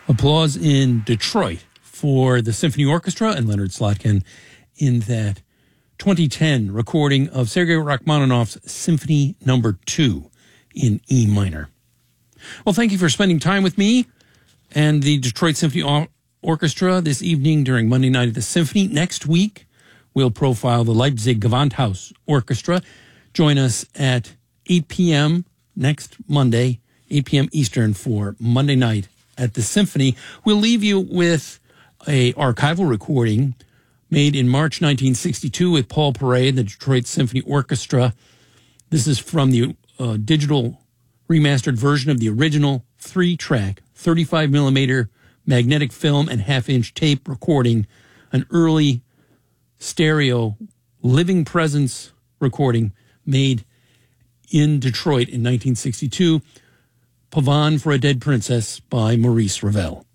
Applause in Detroit for the Symphony Orchestra and Leonard Slotkin in that 2010 recording of Sergei Rachmaninoff's Symphony No. 2 in E minor. Well, thank you for spending time with me and the Detroit Symphony Orchestra this evening during Monday Night at the Symphony. Next week, we'll profile the Leipzig Gewandhaus Orchestra. Join us at 8 p.m. next Monday, 8 p.m. Eastern for Monday Night at the Symphony. We'll leave you with a archival recording made in March 1962 with Paul Paray and the Detroit Symphony Orchestra. This is from the digital remastered version of the original 3-track, 35mm magnetic film and half-inch tape recording, an early stereo living presence recording made in Detroit in 1962, Pavane for a Dead Princess by Maurice Ravel.